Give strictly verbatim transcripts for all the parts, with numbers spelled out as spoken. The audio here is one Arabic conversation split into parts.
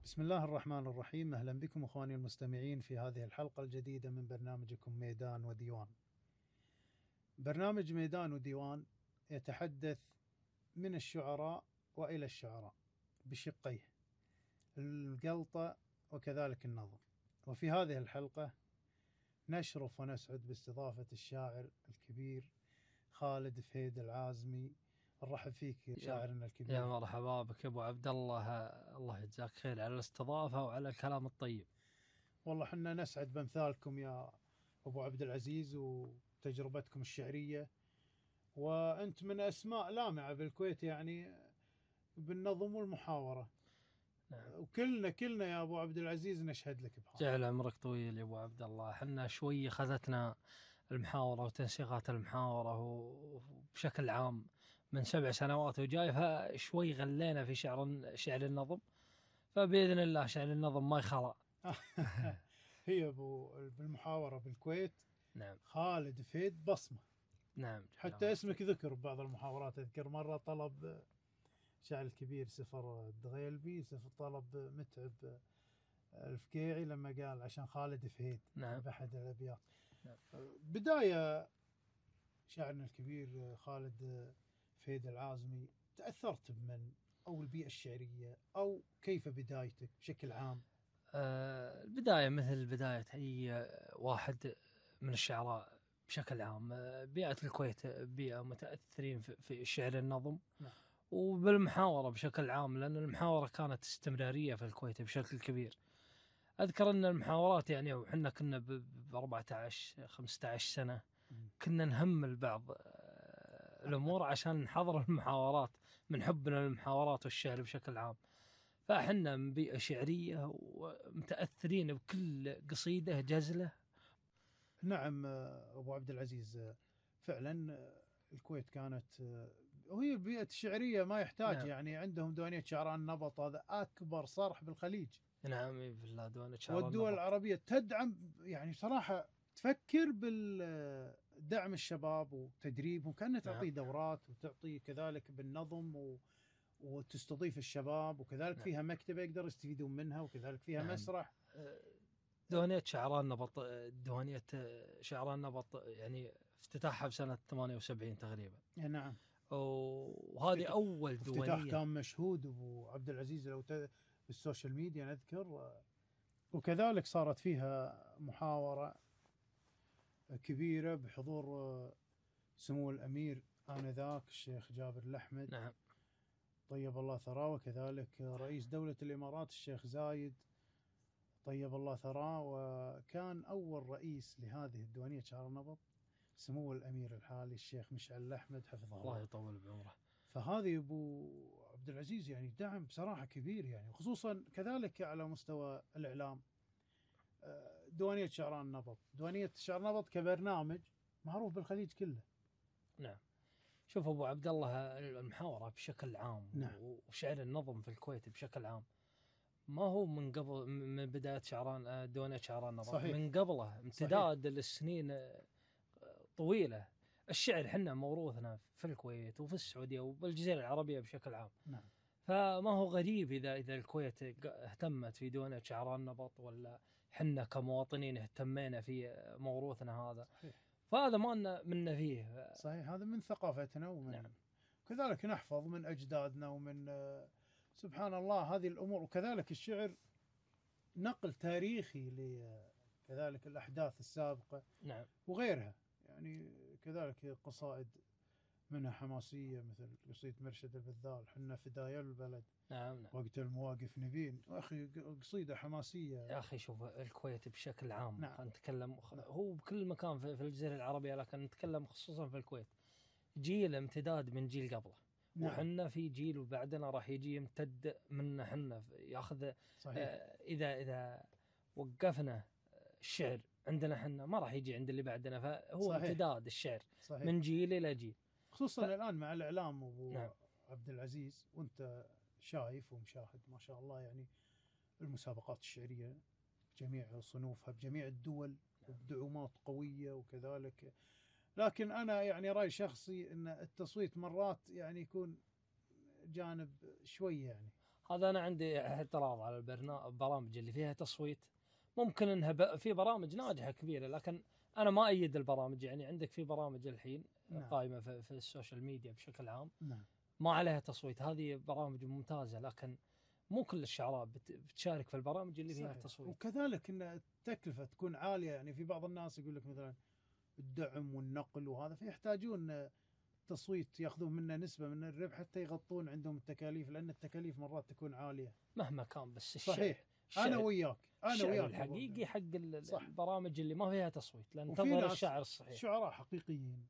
بسم الله الرحمن الرحيم. أهلا بكم أخواني المستمعين في هذه الحلقة الجديدة من برنامجكم ميدان وديوان. برنامج ميدان وديوان يتحدث من الشعراء وإلى الشعراء بشقيه، القلطة وكذلك النظم. وفي هذه الحلقة نشرف ونسعد باستضافة الشاعر الكبير خالد فهيد العازمي. نرحب فيك شاعرنا الكبير. يا مرحبا بك ابو عبد الله، الله يجزاك خير على الاستضافه وعلى الكلام الطيب. والله حنا نسعد بامثالكم يا ابو عبد العزيز وتجربتكم الشعريه، وانت من اسماء لامعه بالكويت يعني بالنظم والمحاوره. نعم. وكلنا كلنا يا ابو عبد العزيز نشهد لك بهذا. جعل عمرك طويل يا ابو عبد الله. حنا شوي خذتنا المحاوره وتنسيقات المحاوره وبشكل عام من سبع سنوات وجاي، فشوي غلينا في شعر شعر النظم، فباذن الله شعر النظم ما يخلى. هي ابو بالمحاوره بالكويت. نعم. خالد فهيد بصمه. نعم. حتى اسمك ذكر ببعض المحاورات. اذكر مره طلب شاعر الكبير سفر الدغيلبي سفر طلب متعب الفقيعي لما قال عشان خالد فهيد. نعم. بأحد الأبيات. نعم. بداية شاعرنا الكبير خالد فهيد العازمي، تأثرت بمن أو البيئة الشعرية أو كيف بدايتك بشكل عام؟ آه، البداية مثل بداية أي واحد من الشعراء بشكل عام. آه، بيئة الكويت بيئة متأثرين في في شعر النظم. نعم. وبالمحاورة بشكل عام، لأن المحاورة كانت استمرارية في الكويت بشكل كبير. أذكر أن المحاورات يعني وحنا كنا ب أربعة عشر خمسة عشر سنة كنا نهمل بعض آه، الأمور عشان نحضر المحاورات من حبنا للمحاورات والشعر بشكل عام. فاحنا من بيئة شعرية ومتأثرين بكل قصيدة جزلة. نعم أبو عبد العزيز، فعلا الكويت كانت وهي بيئة الشعرية ما يحتاج. نعم. يعني عندهم ديوانية شعراء النبط، هذا أكبر صرح بالخليج. نعم بالله، دون شعر والدول النبط. العربية تدعم، يعني صراحة تفكر بالدعم الشباب وتدريبهم، كأنها نعم. تعطي دورات وتعطي كذلك بالنظم و... وتستضيف الشباب، وكذلك نعم. فيها مكتبة يقدر يستفيدون منها، وكذلك فيها نعم. مسرح. ديوانية شعراء النبط، ديوانية شعراء النبط يعني افتتاحها بسنة ثمانية وسبعين تقريبا. نعم. وهذه افتتاح أول افتتاح ديوانية. كان مشهود أبو عبد العزيز لو ت... بالسوشيال ميديا نذكر. وكذلك صارت فيها محاورة كبيرة بحضور سمو الأمير آنذاك الشيخ جابر الأحمد. نعم. طيب الله ثراه. وكذلك رئيس دولة الإمارات الشيخ زايد طيب الله ثراه. وكان أول رئيس لهذه الديوانية شعر النبط سمو الأمير الحالي الشيخ مشعل الأحمد حفظه الله. الله يطول بعمره. فهذه أبو عبد العزيز يعني دعم بصراحة كبير، يعني خصوصا كذلك على مستوى الإعلام. ديوانية شعراء النبط، ديوانية شعر النبط كبرنامج معروف بالخليج كله. نعم. شوف أبو عبد الله، المحاورة بشكل عام نعم. وشعر النظم في الكويت بشكل عام ما هو من قبل، من بداية شعران ديوانية شعراء النبط. صحيح. من قبله امتداد للسنين طويلة. الشعر حنا موروثنا في الكويت وفي السعودية وبالجزيرة العربية بشكل عام. نعم. فما هو غريب إذا إذا الكويت اهتمت في ديوانية شعراء النبط، ولا حنا كمواطنين اهتمينا في موروثنا هذا. صحيح. فهذا ما منا فيه. صحيح، هذا من ثقافتنا ومن نعم. كذلك نحفظ من أجدادنا ومن سبحان الله هذه الأمور. وكذلك الشعر نقل تاريخي لكذلك الأحداث السابقة. نعم. وغيرها، يعني كذلك قصائد منها حماسية مثل قصيدة مرشد البذال حنا فدايا البلد. نعم. نعم. وقت المواقف نبين. أخي قصيدة حماسية يا أخي شوف الكويت بشكل عام. نعم. خلينا نتكلم. هو بكل مكان في الجزيرة العربية، لكن نتكلم خصوصا في الكويت. جيل امتداد من جيل قبله. نعم. وحنا في جيل وبعدنا راح يجي يمتد منا حنا ياخذ. صحيح. آه إذا إذا وقفنا الشعر عندنا حنا ما راح يجي عند اللي بعدنا، فهو صحيح. امتداد الشعر. صحيح. من جيل إلى جيل. خصوصا ف... الآن مع الإعلام أبو نعم. عبد العزيز، وأنت شايف ومشاهد ما شاء الله، يعني المسابقات الشعرية بجميع صنوفها بجميع الدول وبدعومات قوية وكذلك. لكن أنا يعني رأي شخصي أن التصويت مرات يعني يكون جانب شوي يعني. هذا انا عندي اعتراض على البرامج اللي فيها تصويت. ممكن انها ب... في برامج ناجحه كبيره، لكن انا ما ايد البرامج. يعني عندك في برامج الحين نعم. قائمه في, في السوشيال ميديا بشكل عام نعم. ما عليها تصويت، هذه برامج ممتازه، لكن مو كل الشعراء بت... بتشارك في البرامج اللي فيها صحيح. تصويت. وكذلك ان التكلفه تكون عاليه، يعني في بعض الناس يقول لك مثلا الدعم والنقل وهذا، فيحتاجون تصويت ياخذون منه نسبه من الربح حتى يغطون عندهم التكاليف، لان التكاليف مرات تكون عاليه. مهما كان، بس الشعر صحيح. الشعر انا وياك انا الشعر وياك الحقيقي حق ال- صح. البرامج اللي ما فيها تصويت، لان وفي تظهر ناس الشاعر الصحيح. شعراء حقيقيين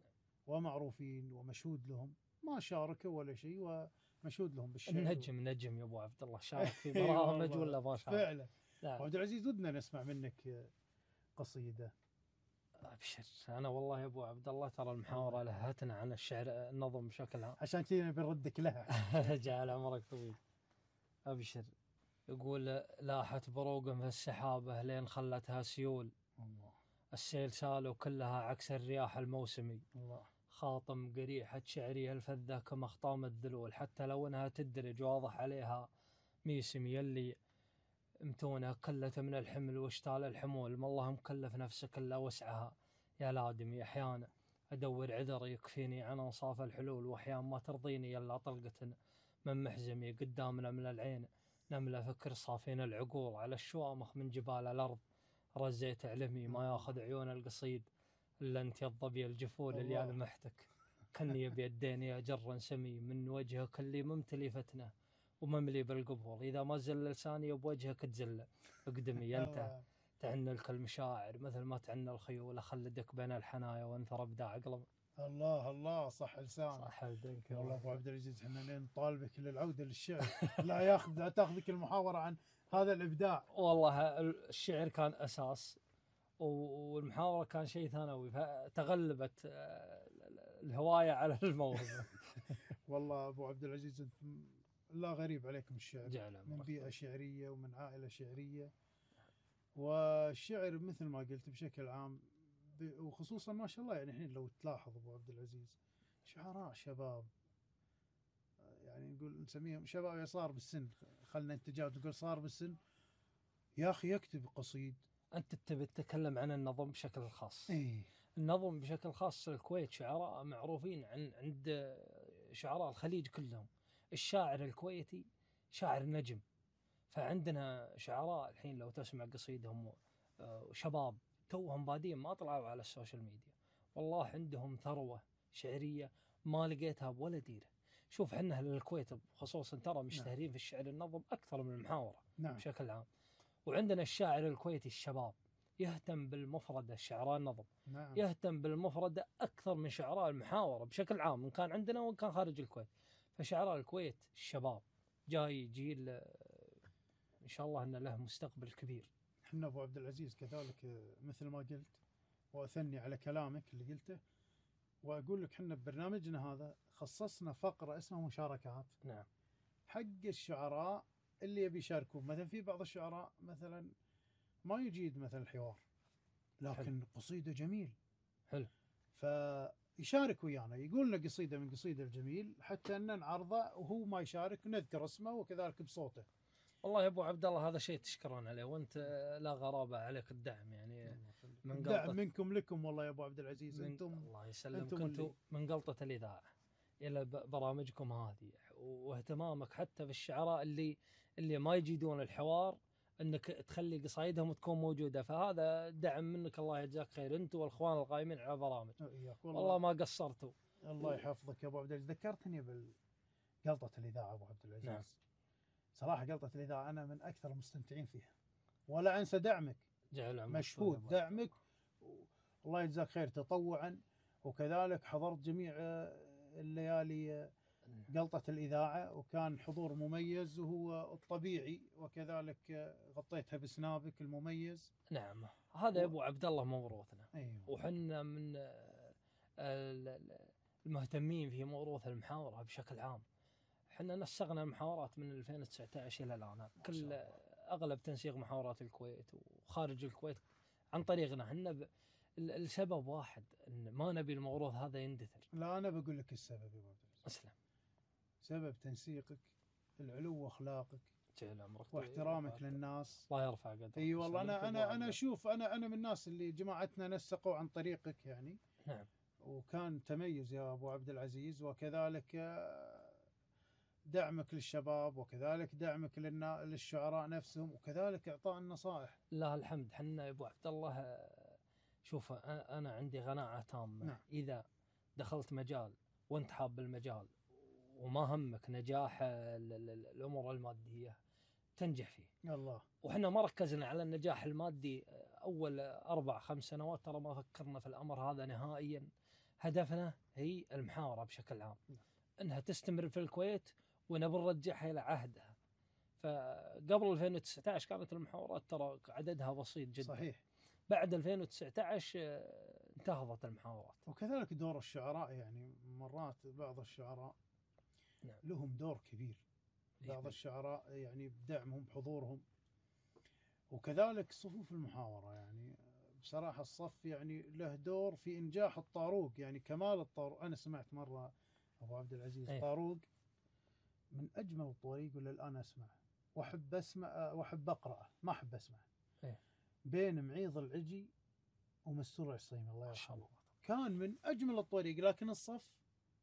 ومعروفين ومشهود لهم ما شاركوا ولا شيء ومشهود لهم بالشعر. النجم نجم يا ابو عبد الله، شارك في أي برامج والله. ولا ما شارك؟ فعلا. لا عبد العزيز ودنا نسمع منك قصيده. ابشر. انا والله يا ابو عبد الله ترى المحاوره لهتنا عن الشعر النظم بشكل عام. عشان كذا نبي نردك لها. جعل عمرك طويل. ابشر. يقول لاحت بروق في السحابه لين خلتها سيول، الله. السيل سالوا كلها عكس الرياح الموسمي، الله. خاطم قريحة شعري الفذة كما خطام الذلول، حتى لو انها تدرج واضح عليها ميسم يلي متونة كلت من الحمل واشتال الحمول، ما الله مكلف نفسك الا وسعها يا لادمي، احيانا ادور عذر يكفيني عن انصاف الحلول، واحيانا ما ترضيني الا طلقة من محزمي، قدامنا من العين نملة فكر صافين العقول، على الشوامخ من جبال الارض رزيت علمي، ما ياخذ عيون القصيد الا انت يا الظبي الجفول اللي انا محتك، كني بيدين يا جرا سمي، من وجهك اللي ممتلي فتنه ومملي بالقبول، اذا ما زل لساني بوجهك تزل اقدمي انت تعن لك المشاعر مثل ما تعن الخيول، اخلدك بين الحنايا وانثر ابداع قلب. الله الله صح لسانك. صح لديك والله ابو عبد العزيز احنا نطالبك للعوده للشعر. لا ياخذ لا تاخذك المحاوره عن هذا الابداع. والله الشعر كان اساس والمحاورة كان شيء ثانوي، فتغلبت الهواية على الموهبة. والله أبو عبد العزيز أنت لا غريب عليكم الشعر، من بيئة مرحبا. شعرية ومن عائلة شعرية، والشعر مثل ما قلت بشكل عام وخصوصا ما شاء الله يعني الحين لو تلاحظ أبو عبد العزيز شعراء شباب، يعني نقول نسميهم شباب صار بالسن، خلنا نتجاوز نقول صار بالسن يا أخي يكتب قصيد. أنت تبي تتكلم عن النظم بشكل خاص. إيه؟ النظم بشكل خاص الكويت شعراء معروفين عن عند شعراء الخليج كلهم. الشاعر الكويتي شاعر نجم، فعندنا شعراء الحين لو تسمع قصيدهم شباب توهم بادين ما طلعوا على السوشيال ميديا، والله عندهم ثروة شعرية ما لقيتها بولا ديرة. شوف حنا للكويت خصوصا ترى مشتهرين نعم. في الشعر النظم أكثر من المحاورة نعم. بشكل عام. وعندنا الشاعر الكويتي الشباب يهتم بالمفردة، شعراء النظم نعم. يهتم بالمفردة أكثر من شعراء المحاورة بشكل عام، إن كان عندنا وإن كان خارج الكويت. فشعراء الكويت الشباب جاي جيل إن شاء الله أن له مستقبل كبير. احنا أبو عبد العزيز كذلك مثل ما قلت، وأثني على كلامك اللي قلته، وأقول لك احنا ببرنامجنا هذا خصصنا فقرة اسمها مشاركات. نعم. حق الشعراء اللي يبي يشاركون، مثلا في بعض الشعراء مثلا ما يجيد مثلا الحوار لكن حلو. قصيدة جميل حلو، فيشارك ويانا يقول لنا قصيدة من قصيدة الجميل حتى أن نعرضه وهو ما يشارك نذكر اسمه وكذلك بصوته. والله يا ابو عبد الله هذا شيء تشكرون عليه، وانت لا غرابه عليك الدعم يعني من الدعم منكم لكم والله يا ابو عبد العزيز. انتم الله يسلمك، انتم من قلطه الاذاعه الى برامجكم هذه واهتمامك حتى بالشعراء اللي اللي ما يجيدون الحوار انك تخلي قصايدهم تكون موجوده، فهذا دعم منك الله يجزاك خير انت والاخوان القائمين على البرامج. والله, والله ما قصرتوا. الله يحفظك يا ابو عبد العزيز. ذكرتني بالقلطه الاذاعه ابو عبد العزيز. نعم. صراحة قلطة الإذاعة أنا من أكثر المستمتعين فيها، ولا أنسى دعمك مشهود دعمك، الله يجزاك خير تطوعا، وكذلك حضرت جميع الليالي قلطة الإذاعة وكان حضور مميز وهو الطبيعي، وكذلك غطيتها بسنابك المميز. نعم هذا يا أبو عبد الله موروثنا. أيوه. وحنا من المهتمين في موروث المحاورة بشكل عام. احنا نسقنا المحاورات من ألفين وتسعة عشر الى الان، كل اغلب تنسيق محاورات الكويت وخارج الكويت عن طريقنا احنا ب... السبب واحد ان ما نبي الموروث هذا يندثر. لا انا بقول لك السبب يا ابو اسلم. سبب تنسيقك العلو اخلاقك جعل عمرك واحترامك طويل. للناس. الله يرفع قدرك. اي والله انا ويسلمك انا انا ويبارك. اشوف انا انا من الناس اللي جماعتنا نسقوا عن طريقك يعني. نعم. وكان تميز يا ابو عبد العزيز، وكذلك آه، دعمك للشباب، وكذلك دعمك للنا- للشعراء نفسهم، وكذلك اعطاء النصائح. لله الحمد. حنا يا ابو عبد الله آه، شوف أ- انا عندي قناعه تامه. نعم. اذا دخلت مجال وانت حاب المجال وما همك نجاح آه، ال- ال- الامور الماديه تنجح فيه. الله. وحنا ما ركزنا على النجاح المادي آه، اول اربع خمس سنوات، ترى ما فكرنا في الامر هذا نهائيا. هدفنا هي المحاوره بشكل عام، نعم. انها تستمر في الكويت ونبي نرجعها الى عهدها. فقبل ألفين وتسعة عشر كانت المحاورات ترى عددها بسيط جدا. صحيح. بعد ألفين وتسعة عشر آه، انتهضت المحاورات. وكذلك دور الشعراء، يعني مرات بعض الشعراء نعم. لهم دور كبير. بعض إيه. الشعراء يعني بدعمهم بحضورهم، وكذلك صفوف المحاورة يعني بصراحة الصف يعني له دور في إنجاح الطاروق. يعني كمال الطاروق، أنا سمعت مرة أبو عبد العزيز أيه. طاروق من أجمل الطريق ولا الآن أسمعه، وأحب أسمع وأحب أقرأه، ما أحب أسمعه. أيه. بين معيض العجي ومستور عصيم الله ما شاء يرحمه، الله. كان من أجمل الطريق. لكن الصف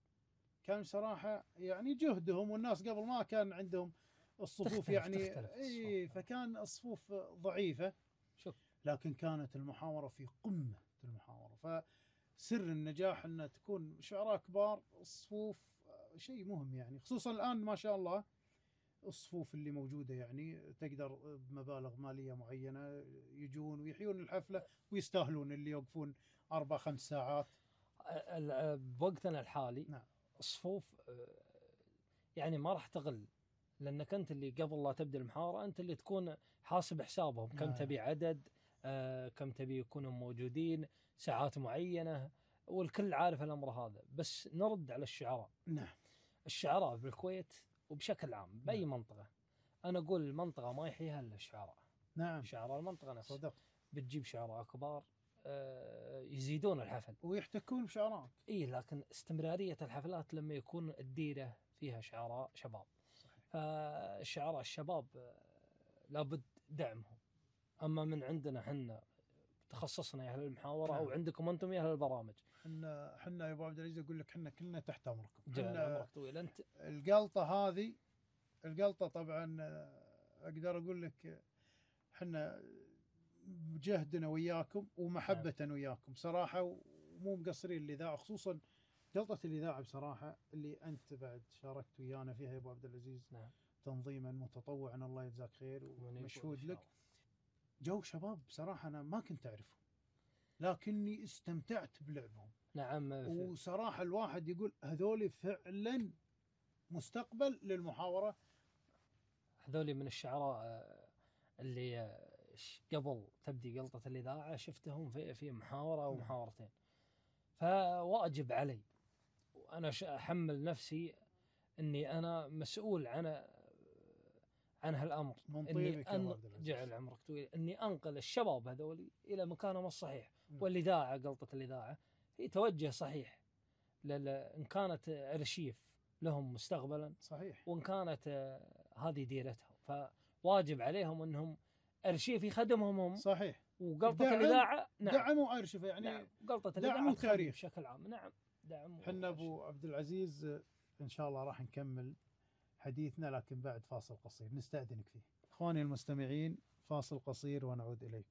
كان صراحة يعني جهدهم، والناس قبل ما كان عندهم الصفوف تختلف- يعني تختلف اي، الصفوف. فكان الصفوف ضعيفة. شوف. لكن كانت المحاورة في قمة المحاورة. فسر النجاح أن تكون شعراء كبار، الصفوف شيء مهم يعني، خصوصا الآن ما شاء الله الصفوف اللي موجودة يعني تقدر بمبالغ مالية معينة يجون ويحيون الحفلة ويستاهلون اللي يوقفون أربع خمس ساعات. ال- ال- بوقتنا الحالي نعم. الصفوف آه، يعني ما راح تقل، لانك انت اللي قبل لا تبدا المحاوره انت اللي تكون حاسب حسابهم كم نعم. تبي عدد، آه، كم تبي يكونوا موجودين، ساعات معينه، والكل عارف الامر هذا. بس نرد على الشعراء. نعم. الشعراء بالكويت وبشكل عام باي نعم. منطقه، انا اقول المنطقه ما يحييها الا الشعراء. نعم. شعراء المنطقه نفسها. صدق. بتجيب شعراء كبار آه، يزيدون الحفل. ويحتكون بشعراء. اي لكن استمراريه الحفلات لما يكون الديره فيها شعراء شباب. صحيح. فالشعراء الشباب آه، لابد دعمهم. اما من عندنا حنا تخصصنا يا اهل المحاوره نعم. او عندكم انتم يا اهل البرامج، حنا حنا يا ابو عبد العزيز اقول لك حنا كلنا تحت امركم. جعل حنا عمرك طويل انت. القلطه هذه، القلطه طبعا اقدر اقول لك حنا جهدنا وياكم ومحبه نعم. وياكم صراحه، ومو مقصرين الاذاعه، خصوصا قلطه الاذاعه بصراحه اللي انت بعد شاركت ويانا فيها يا ابو عبد العزيز. نعم. تنظيما متطوعا الله يجزاك خير ونيكون ومشهود إن شاء لك. جو شباب بصراحه انا ما كنت اعرفهم، لكني استمتعت بلعبهم. نعم. في- وصراحة الواحد يقول هذول فعلا مستقبل للمحاورة. هذول من الشعراء آه، اللي آه، ش- قبل تبدي قلطة الإذاعة شفتهم في في محاورة أو نعم. محاورتين. فواجب علي وأنا ش- أحمل نفسي إني أنا مسؤول عن عن هالأمر. من إني طيبك يا أبو أن عبد العزيز. جعل عمرك طويل إني أنقل الشباب هذولي إلى مكانهم الصحيح. نعم. والإذاعة قلطة الإذاعة هي توجه صحيح، لل- إن كانت أرشيف لهم مستقبلا، صحيح. وإن كانت آه، هذه ديرتهم، فواجب عليهم أنهم أرشيف يخدمهم هم. صحيح. وقلطة دعم- الإذاعة نعم. دعم وأرشف يعني. نعم. قلطة دعم الإذاعة تخدم وتاريخ. بشكل عام. نعم. دعم. حنا وأرشيف. أبو عبد العزيز إن شاء الله راح نكمل حديثنا، لكن بعد فاصل قصير نستأذنك فيه. إخواني المستمعين، فاصل قصير ونعود إليكم.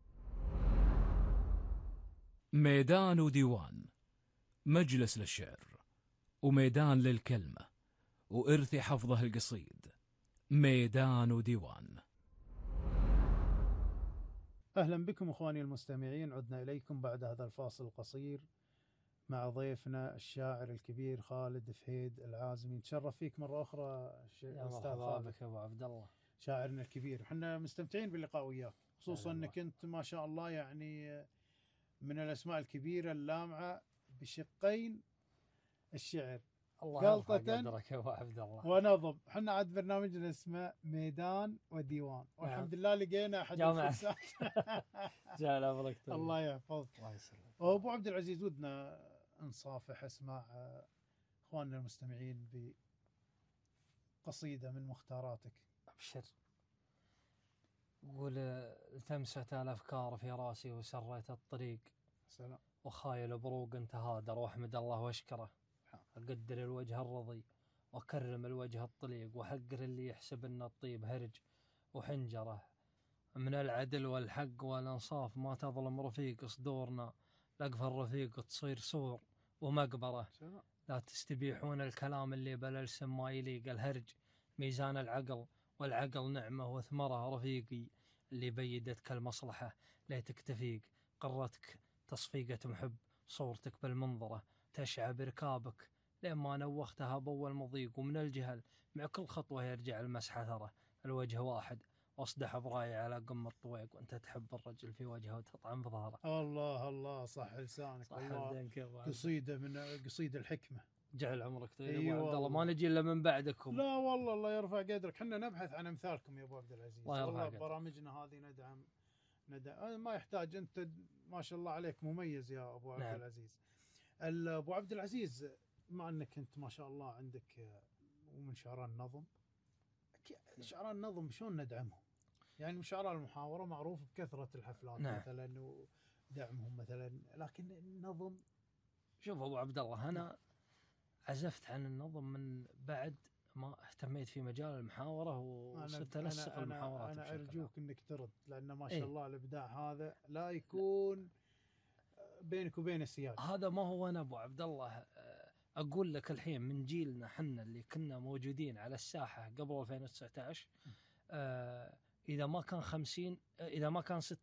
ميدان وديوان، مجلس للشعر وميدان للكلمة وإرث حفظه القصيد. ميدان وديوان. أهلا بكم إخواني المستمعين، عدنا إليكم بعد هذا الفاصل القصير مع ضيفنا الشاعر الكبير خالد فهيد العازمي. نتشرف فيك مرة أخرى يا أستاذ مرحبا خالد، بك يا أبو عبد الله. شاعرنا الكبير. احنا مستمتعين باللقاء وياك، خصوصا أهلا انك انت ما شاء الله يعني من الاسماء الكبيره اللامعه بشقين الشعر، الله يرفع قلطة قدرك يا أبو عبد الله. ونظم. احنا عاد برنامجنا اسمه ميدان وديوان، والحمد لله لقينا احد جامعة. الفرسان. جعل عمرك طويل. الله يحفظك. الله يسلمك. ابو عبد العزيز، ودنا نصافح اسماع اخواننا المستمعين قصيدة من مختاراتك. أبشر. قول التمست الأفكار في راسي وسريت الطريق، سلام. وخايل بروق تهادر واحمد الله واشكره، أقدر الوجه الرضي وأكرم الوجه الطليق، وحقر اللي يحسب أن الطيب هرج وحنجره. من العدل والحق والإنصاف ما تظلم رفيق صدورنا، لقف الرفيق تصير سور ومقبرة. سلام. لا تستبيحون الكلام اللي بالألسن ما يليق، الهرج ميزان العقل والعقل نعمة وثمرة. رفيقي اللي بيدتك المصلحة ليتك تفيق، قرتك تصفيقة محب صورتك بالمنظرة، تشعى بركابك لما نوختها بأول مضيق. ومن الجهل مع كل خطوة يرجع المسحة ثرى، الوجه واحد واصدح براي على قم الطويق، وانت تحب الرجل في وجهه وتطعن بظهره. الله الله صح لسانك. صح الله الله. قصيدة من قصيد الحكمة. جعل عمرك طويل أي ابو عبد الله، والله. ما نجي الا من بعدكم. لا والله الله يرفع قدرك، احنا نبحث عن امثالكم يا ابو عبد العزيز. الله يرفع والله قدرك. برامجنا هذه ندعم ندعم ما يحتاج. انت ما شاء الله عليك مميز يا ابو عبد نعم. العزيز. ال- ابو عبد العزيز، مع انك انت ما شاء الله عندك ومن شعراء النظم، أكيد شعراء النظم شلون ندعمهم؟ يعني شعراء المحاورة معروف بكثرة الحفلات نعم. مثلا ودعمهم مثلا، لكن النظم. شوف ابو عبد الله، انا عزفت عن النظم من بعد ما اهتميت في مجال المحاورة وصرت انسق المحاورات. انا بشكل ارجوك عام. انك ترد، لان ما شاء إيه؟ الله الابداع هذا لا يكون بينك وبين السياد. هذا ما هو انا ابو عبد الله. اقول لك الحين من جيلنا حنا اللي كنا موجودين على الساحة قبل ألفين وتسعة عشر، آه اذا ما كان خمسين، اذا ما كان ستة